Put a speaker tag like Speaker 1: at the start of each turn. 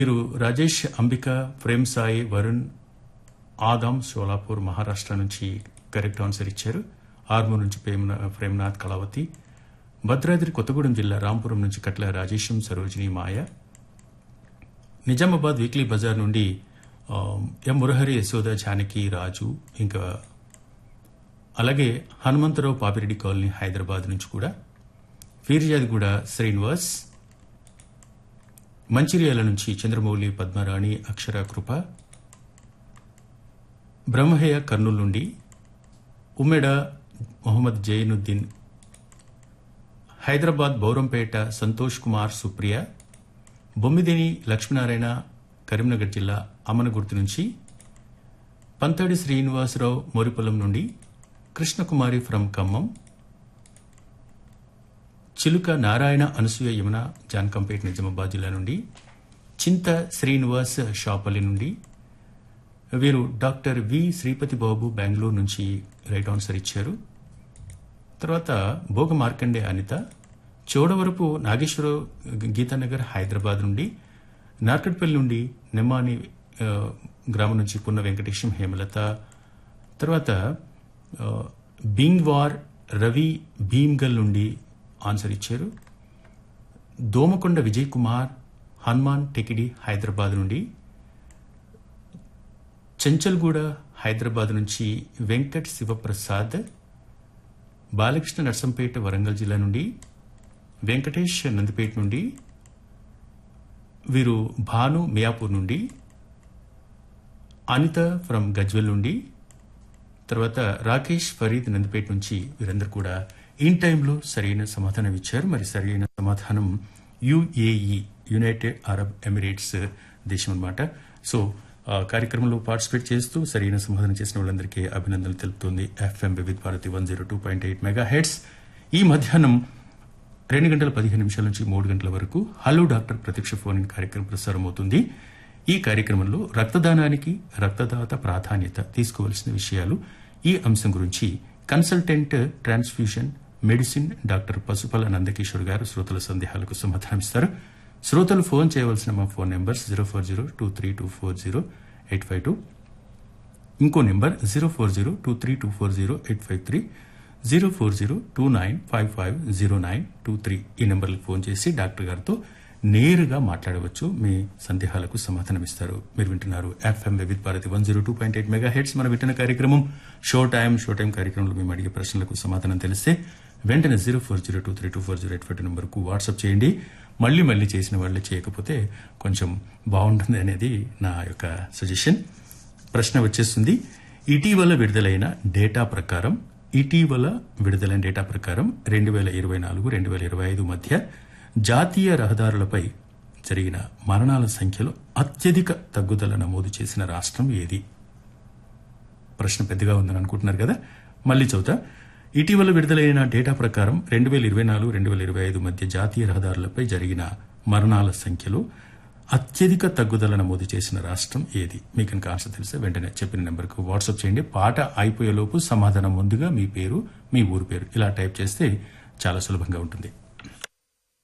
Speaker 1: మీరు రాజేష్ అంబిక, ప్రేమ్ సాయి, వరుణ్, ఆదాం సోలాపూర్ మహారాష్ట్ర నుంచి correct answer ఇచ్చారు. ఆర్మూర్ నుంచి ప్రేమ్నాథ్ కళావతి, భద్రాద్రి కొత్తగూడెం జిల్లా రాంపురం నుంచి కట్ల రాజేశం, సరోజిని, మాయ, నిజామాబాద్ వీక్లీ బజార్ నుండి ఎం మురహరి, యశోద, జానకి, రాజు, ఇంకా అలాగే హనుమంతరావు పాపిరెడ్డి కాలనీ హైదరాబాద్ నుంచి కూడా, ఫీర్జాదిగూడ శ్రీనివాస్, మంచిర్యాల నుంచి చంద్రమౌళి, పద్మరాణి, అక్షర, కృప, బ్రహ్మయ్య కర్నూలు నుండి, ఉమ్మెడ మొహమ్మద్ జైనుద్దీన్, హైదరాబాద్ బౌరంపేట సంతోష్ కుమార్, సుప్రియ, బొమ్మిదేని లక్ష్మీనారాయణ, కరీంనగర్ జిల్లా అమనగుర్తు నుంచి, పంతాడి శ్రీనివాసరావు మోరిపొలం నుండి, కృష్ణకుమారి ఫ్రం ఖమ్మం, చిలుక నారాయణ, అనసూయ, యమున, జాన్కంపేట్ నిజామాబాద్ జిల్లా నుండి, చింత శ్రీనివాస్ షాపల్లి నుండి, వీరు డాక్టర్ వి శ్రీపతి బాబు బెంగళూరు నుంచి రైట్ ఆన్సర్ ఇచ్చారు. తర్వాత భోగ మార్కండే అనిత, చోడవరపు నాగేశ్వరరావు, గీతానగర్ హైదరాబాద్ నుండి, నార్కట్పల్లి నుండి నెమ్మాని గ్రామం నుంచి పున్న వెంకటేశం, హేమలత, తర్వాత బింగ్వార్ రవి భీమ్గల్ నుండి ఆన్సర్ ఇచ్చారు. దోమకొండ విజయ్ కుమార్, హనుమాన్ టెకిడి హైదరాబాద్ నుండి, చెంచల్గూడ హైదరాబాద్ నుంచి వెంకట్ శివప్రసాద్, బాలకృష్ణ నర్సంపేట వరంగల్ జిల్లా నుండి, వెంకటేష్ నందిపేట నుండి, వీరు భాను మియాపూర్ నుండి, అనిత ఫ్రం గజ్వెల్ నుండి, తర్వాత రాకేష్ ఫరీద్ నందిపేట నుంచి, వీరందరూ కూడా ఇన్ టైంలో సరైన సమాధానం ఇచ్చారు. మరి సరైన సమాధానం యుఏఈ, యునైటెడ్ అరబ్ ఎమిరేట్స్ దేశం అన్నమాట. సో కార్యక్రమంలో పార్టిసిపేట్ చేస్తూ సరైన సమాధానం చేసిన వాళ్ళందరికీ అభినందనలు తెలుపుతోంది ఎఫ్ఎం వివిధ భారతి 102.8 మెగాహెర్ట్జ్. ఈ మధ్యాహ్నం 2:15 నుంచి 3 గంటల వరకు హలో డాక్టర్ ప్రత్యక్ష ఫోన్ ఇన్ కార్యక్రమం ప్రసారం అవుతుంది. ఈ కార్యక్రమంలో రక్తదానానికి రక్తదాత ప్రాధాన్యత, తీసుకోవాల్సిన విషయాలు, ఈ అంశం గురించి consultant transfusion medicine doctor Pasupala Nandakishore గారు శ్రోతల సందేహాలకు సమాధానమిస్తారు. శ్రోతలు ఫోన్ చేయవలసిన మా ఫోన్ నెంబర్స్ 04023240852, ఇంకో నెంబర్ 04023240853, 04029550923. ఈ నెంబర్లకు ఫోన్ చేసి డాక్టర్ గారితో నేరుగా మాట్లాడవచ్చు, మీ సందేహాలకు సమాధానమిస్తారు. మీరు వింటున్నారు ఎఫ్ఎం వివిధ భారతి 102.8 మెగాహెర్ట్జ్. మన వింటున్న కార్యక్రమం షో టైం కార్యక్రమంలో మేము అడిగే ప్రశ్నలకు సమాధానం తెలిస్తే వెంటనే 04023240852 నంబర్కు వాట్సాప్ చేయండి. మళ్లీ చేసిన వాళ్ళే చేయకపోతే కొంచెం బాగుంటుంది అనేది నా యొక్క సజెషన్. ప్రశ్న వచ్చేస్తుంది. ఇటీవల విడుదలైన డేటా ప్రకారం 2024-2025 మధ్య జాతీయ రహదారులపై జరిగిన మరణాల సంఖ్యలో అత్యధిక తగ్గుదల నమోదు చేసిన రాష్ట్రం ఏది? ప్రశ్న పెద్దగా ఉందని అనుకుంటున్నారు కదా, మళ్లీ చదువుతా. ఇటీవల విడుదలైన డేటా ప్రకారం 2024-2025 మధ్య జాతీయ రహదారులపై జరిగిన మరణాల సంఖ్యలో అత్యధిక తగ్గుదల నమోదు చేసిన రాష్ట్రం ఏది? మీకు కనుక ఆన్సర్ తెలిస్తే వెంటనే చెప్పిన నెంబర్కు వాట్సాప్ చేయండి. పాట అయిపోయేలోపు సమాధానం ముందుగా మీ పేరు, మీ ఊరు పేరు ఇలా టైప్ చేస్తే చాలా సులభంగా ఉంటుంది.